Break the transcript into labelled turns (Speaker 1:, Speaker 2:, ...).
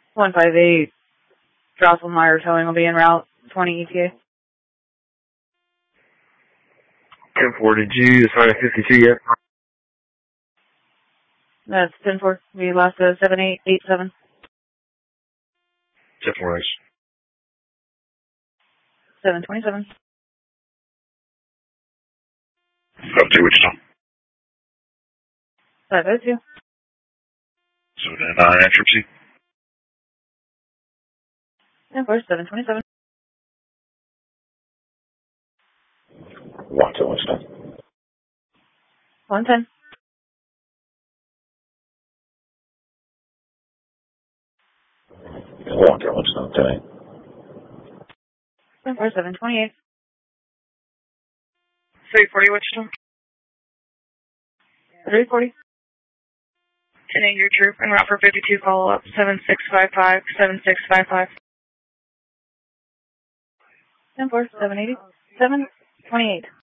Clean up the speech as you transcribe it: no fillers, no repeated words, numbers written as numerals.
Speaker 1: 158, Drosselmeyer Towing will be en route, 20 ETA.
Speaker 2: 10-4, did you assign a 52 yet?
Speaker 1: That's 10-4. We lost a 7887.
Speaker 2: 10-4, nice.
Speaker 1: 727.
Speaker 3: Up to Wichita.
Speaker 1: 502.
Speaker 3: 709, entropy.
Speaker 1: 10-4, 727.
Speaker 3: 1 to Wichita.
Speaker 1: 110.
Speaker 3: 1 to Wichita, 10-8.
Speaker 1: 10-4, 728.
Speaker 4: 340 Wichita.
Speaker 1: 340.
Speaker 4: 10 your troop en route for 52 follow-up, 7655, 7655.
Speaker 1: 10-4, 780. 728.